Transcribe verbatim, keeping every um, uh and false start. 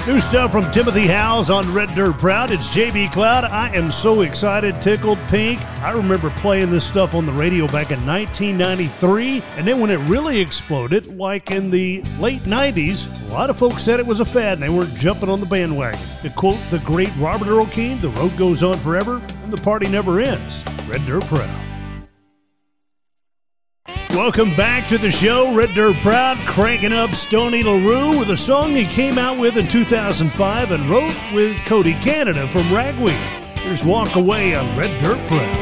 New stuff from Timothy Howes on Red Dirt Proud. It's J B Cloud. I am so excited, tickled pink. I remember playing this stuff on the radio back in nineteen ninety-three, and then when it really exploded, like in the late nineties, a lot of folks said it was a fad and they weren't jumping on the bandwagon. To quote the great Robert Earl Keen, the road goes on forever and the party never ends. Red Dirt Proud. Welcome back to the show. Red Dirt Proud, cranking up Stoney LaRue with a song he came out with in two thousand five and wrote with Cody Canada from Ragweed. Here's Walk Away on Red Dirt Proud.